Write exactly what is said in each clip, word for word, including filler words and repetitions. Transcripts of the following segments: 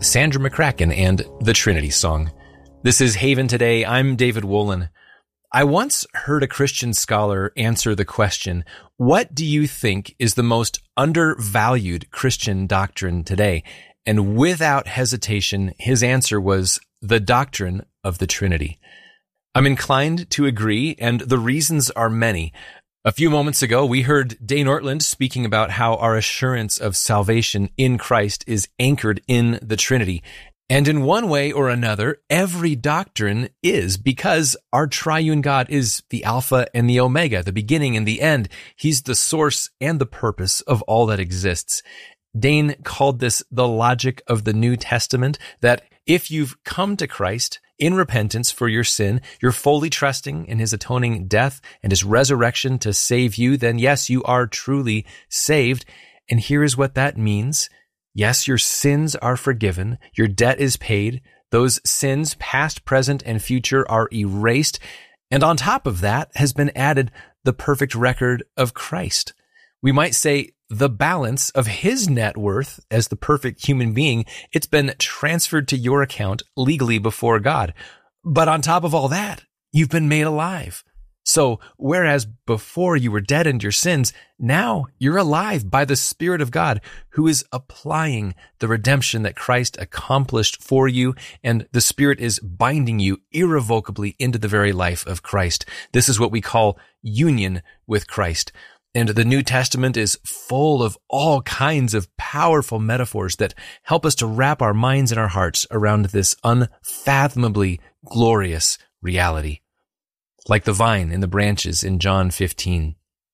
Sandra McCracken and the Trinity Song. This is Haven Today. I'm David Wolin. I once heard a Christian scholar answer the question, what do you think is the most undervalued Christian doctrine today? And without hesitation, his answer was the doctrine of the Trinity. I'm inclined to agree, and the reasons are many. A few moments ago, we heard Dane Ortland speaking about how our assurance of salvation in Christ is anchored in the Trinity. And in one way or another, every doctrine is, because our triune God is the Alpha and the Omega, the beginning and the end. He's the source and the purpose of all that exists. Dane called this the logic of the New Testament, that if you've come to Christ in repentance for your sin, you're fully trusting in his atoning death and his resurrection to save you, then yes, you are truly saved. And here is what that means. Yes, your sins are forgiven. Your debt is paid. Those sins, past, present, and future, are erased. And on top of that has been added the perfect record of Christ. We might say the balance of his net worth as the perfect human being, it's been transferred to your account legally before God. But on top of all that, you've been made alive. So whereas before you were dead in your sins, now you're alive by the Spirit of God, who is applying the redemption that Christ accomplished for you, and the Spirit is binding you irrevocably into the very life of Christ. This is what we call union with Christ. And the New Testament is full of all kinds of powerful metaphors that help us to wrap our minds and our hearts around this unfathomably glorious reality. Like the vine in the branches in John fifteen.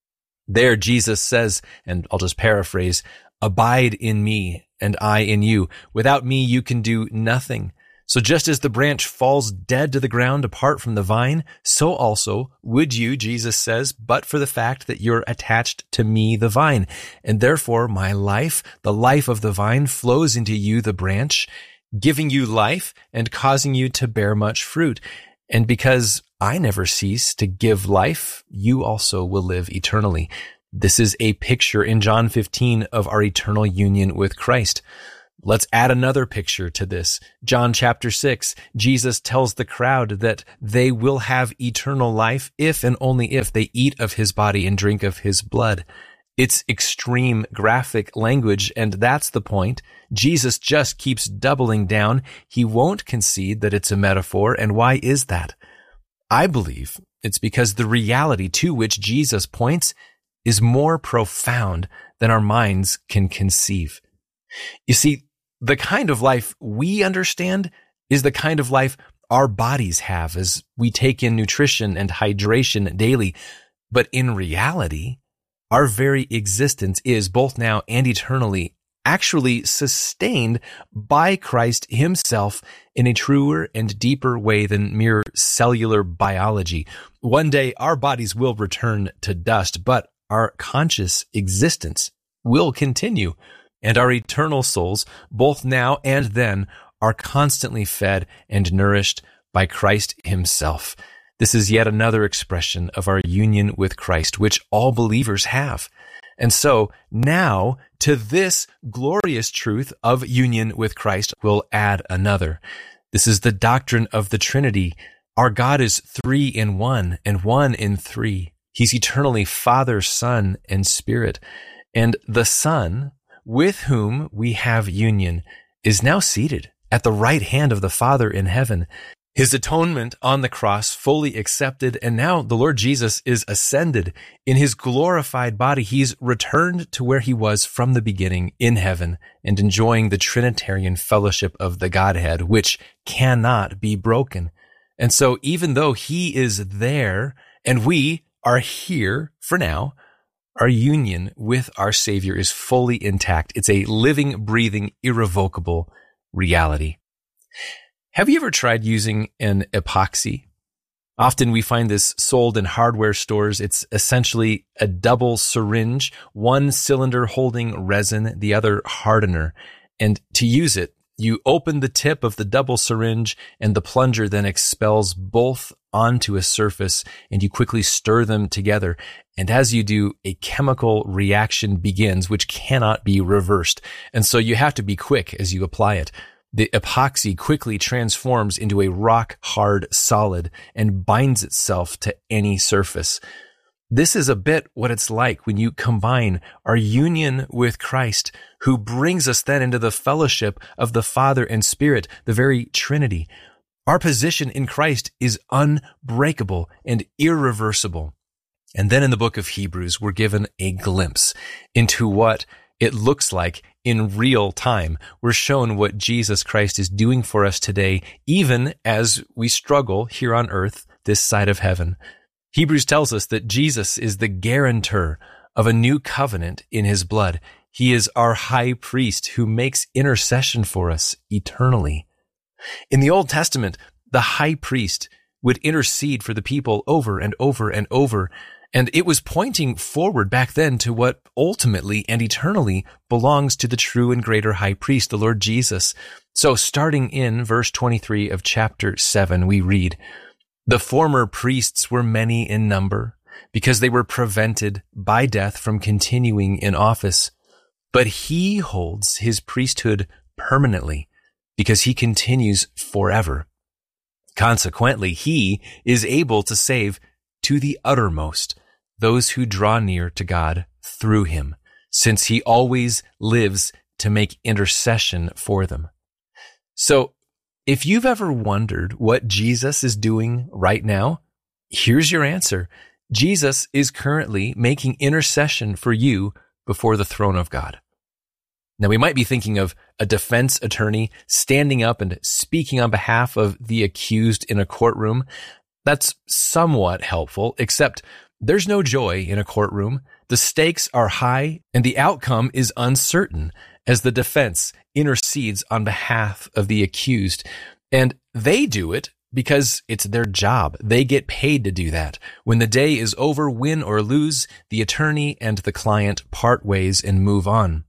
There Jesus says, and I'll just paraphrase, "Abide in me and I in you. Without me you can do nothing." So just as the branch falls dead to the ground apart from the vine, so also would you, Jesus says, but for the fact that you're attached to me, the vine. And therefore my life, the life of the vine, flows into you, the branch, giving you life and causing you to bear much fruit. And because I never cease to give life, you also will live eternally. This is a picture in John fifteen of our eternal union with Christ. Let's add another picture to this. John chapter six, Jesus tells the crowd that they will have eternal life if and only if they eat of his body and drink of his blood. It's extreme graphic language, and that's the point. Jesus just keeps doubling down. He won't concede that it's a metaphor, and why is that? I believe it's because the reality to which Jesus points is more profound than our minds can conceive. You see, the kind of life we understand is the kind of life our bodies have as we take in nutrition and hydration daily. But in reality, our very existence is, both now and eternally, actually sustained by Christ himself in a truer and deeper way than mere cellular biology. One day, our bodies will return to dust, but our conscious existence will continue, and our eternal souls, both now and then, are constantly fed and nourished by Christ himself. This is yet another expression of our union with Christ, which all believers have. And so now, to this glorious truth of union with Christ, we'll add another. This is the doctrine of the Trinity. Our God is three in one and one in three. He's eternally Father, Son, and Spirit. And the Son, with whom we have union, is now seated at the right hand of the Father in heaven. His atonement on the cross fully accepted, and now the Lord Jesus is ascended. In his glorified body, he's returned to where he was from the beginning in heaven and enjoying the Trinitarian fellowship of the Godhead, which cannot be broken. And so even though he is there and we are here for now, our union with our Savior is fully intact. It's a living, breathing, irrevocable reality. Have you ever tried using an epoxy? Often we find this sold in hardware stores. It's essentially a double syringe, one cylinder holding resin, the other hardener. And to use it, you open the tip of the double syringe and the plunger then expels both onto a surface, and you quickly stir them together. And as you do, a chemical reaction begins, which cannot be reversed. And so you have to be quick as you apply it. the epoxy quickly transforms into a rock-hard solid and binds itself to any surface. This is a bit what it's like when you combine our union with Christ, who brings us then into the fellowship of the Father and Spirit, the very Trinity. Our position in Christ is unbreakable and irreversible. And then in the book of Hebrews, we're given a glimpse into what it looks like in real time. We're shown what Jesus Christ is doing for us today, even as we struggle here on earth, this side of heaven. Hebrews tells us that Jesus is the guarantor of a new covenant in his blood. He is our high priest who makes intercession for us eternally. In the Old Testament, the high priest would intercede for the people over and over and over, and it was pointing forward back then to what ultimately and eternally belongs to the true and greater high priest, the Lord Jesus. So starting in verse twenty-three of chapter seven, we read, "The former priests were many in number, because they were prevented by death from continuing in office. But he holds his priesthood permanently, because he continues forever. Consequently, he is able to save to the uttermost those who draw near to God through him, since he always lives to make intercession for them." So, if you've ever wondered what Jesus is doing right now, here's your answer. Jesus is currently making intercession for you before the throne of God. Now, we might be thinking of a defense attorney standing up and speaking on behalf of the accused in a courtroom. That's somewhat helpful, except there's no joy in a courtroom. The stakes are high and the outcome is uncertain as the defense intercedes on behalf of the accused. And they do it because it's their job. They get paid to do that. When the day is over, win or lose, the attorney and the client part ways and move on.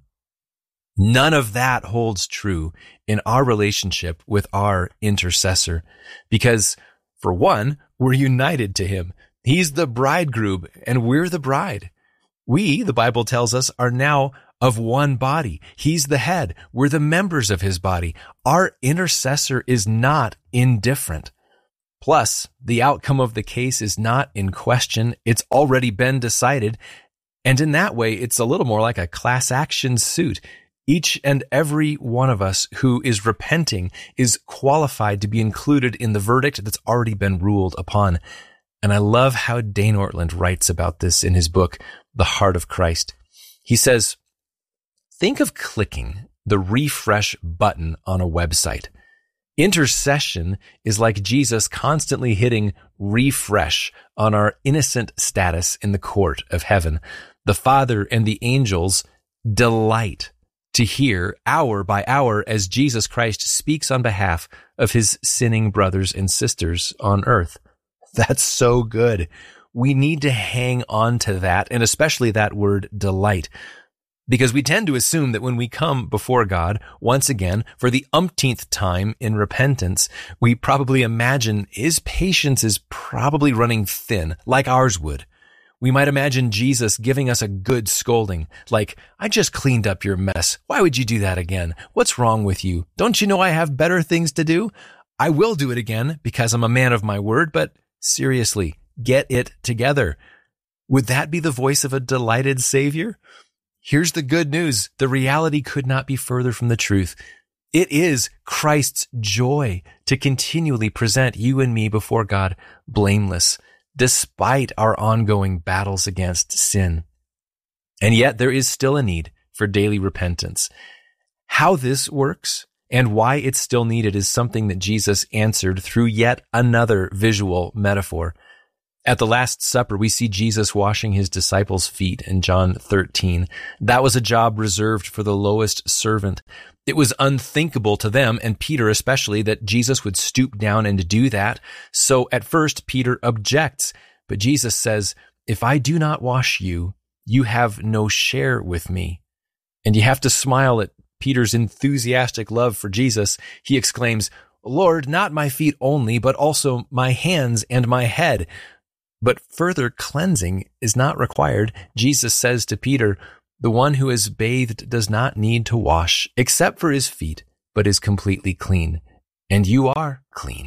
None of that holds true in our relationship with our intercessor, because for one, we're united to him. He's the bridegroom and we're the bride. We, the Bible tells us, are now of one body. He's the head. We're the members of his body. Our intercessor is not indifferent. Plus, the outcome of the case is not in question. It's already been decided. And in that way, it's a little more like a class action suit. Each and every one of us who is repenting is qualified to be included in the verdict that's already been ruled upon. And I love how Dane Ortland writes about this in his book, The Heart of Christ. He says, think of clicking the refresh button on a website. Intercession is like Jesus constantly hitting refresh on our innocent status in the court of heaven. The Father and the angels delight to hear hour by hour as Jesus Christ speaks on behalf of his sinning brothers and sisters on earth. That's so good. We need to hang on to that, and especially that word delight, because we tend to assume that when we come before God, once again, for the umpteenth time in repentance, we probably imagine his patience is probably running thin, like ours would. We might imagine Jesus giving us a good scolding, like, "I just cleaned up your mess. Why would you do that again? What's wrong with you? Don't you know I have better things to do? I will do it again because I'm a man of my word, but seriously, get it together." Would that be the voice of a delighted Savior? Here's the good news. The reality could not be further from the truth. It is Christ's joy to continually present you and me before God blameless, despite our ongoing battles against sin. And yet there is still a need for daily repentance. How this works and why it's still needed is something that Jesus answered through yet another visual metaphor. At the Last Supper, we see Jesus washing his disciples' feet in John thirteen. That was a job reserved for the lowest servant. It was unthinkable to them, and Peter especially, that Jesus would stoop down and do that. So at first, Peter objects, but Jesus says, "If I do not wash you, you have no share with me." And you have to smile at Peter's enthusiastic love for Jesus. He exclaims, "Lord, not my feet only, but also my hands and my head." But further cleansing is not required. Jesus says to Peter, "The one who is bathed does not need to wash except for his feet, but is completely clean. And you are clean.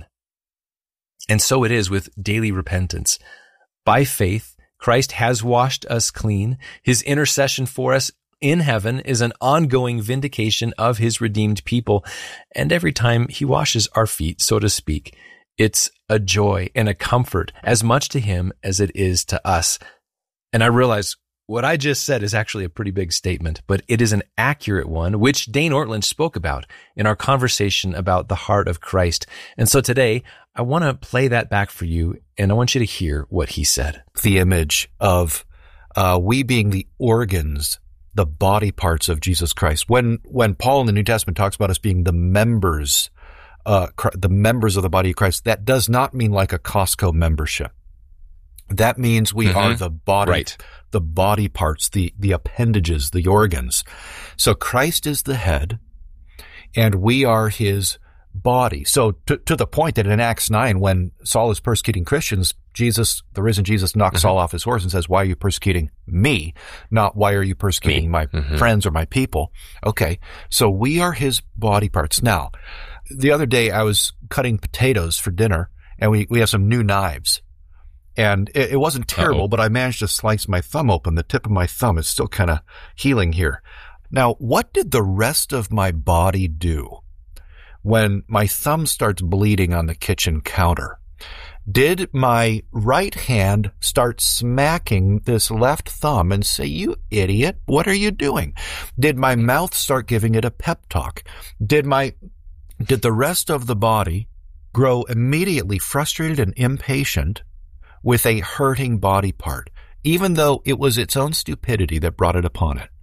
And so it is with daily repentance. By faith, Christ has washed us clean. His intercession for us in heaven is an ongoing vindication of his redeemed people. And every time he washes our feet, so to speak, it's a joy and a comfort as much to him as it is to us. And I realize what I just said is actually a pretty big statement, but it is an accurate one, which Dane Ortlund spoke about in our conversation about the heart of Christ. And so today, I want to play that back for you, and I want you to hear what he said. The image of uh, we being the organs, the body parts of Jesus Christ. When when Paul in the New Testament talks about us being the members, uh, the members of the body of Christ, that does not mean like a Costco membership. That means we mm-hmm. are the body, right. the body parts, the the appendages, the organs. So Christ is the head, and we are his body. So to, to the point that in Acts nine, when Saul is persecuting Christians, Jesus, the risen Jesus, knocks mm-hmm. Saul off his horse and says, "Why are you persecuting me? Not why are you persecuting me. my mm-hmm. friends or my people?" Okay, so we are his body parts. Now, the other day I was cutting potatoes for dinner, and we, we have some new knives. And it, it wasn't terrible, Uh-oh. but I managed to slice my thumb open. The tip of my thumb is still kind of healing here. Now, what did the rest of my body do when my thumb starts bleeding on the kitchen counter? Did my right hand start smacking this left thumb and say, "You idiot, what are you doing?" Did my mouth start giving it a pep talk? Did my, did the rest of the body grow immediately frustrated and impatient with a hurting body part, even though it was its own stupidity that brought it upon it?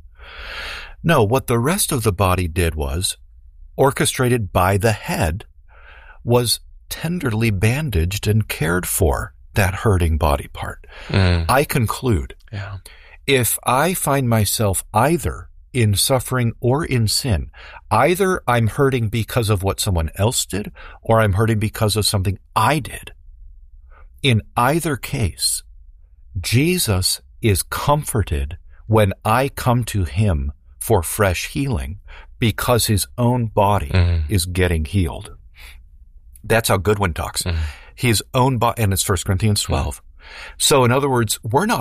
No, what the rest of the body did was, orchestrated by the head, was tenderly bandaged and cared for that hurting body part. Mm. I conclude, yeah. if I find myself either in suffering or in sin, either I'm hurting because of what someone else did, or I'm hurting because of something I did. In either case, Jesus is comforted when I come to him for fresh healing because his own body mm-hmm. is getting healed. That's how Goodwin talks. Mm-hmm. His own body, and it's First Corinthians twelve. Mm-hmm. So in other words, we're not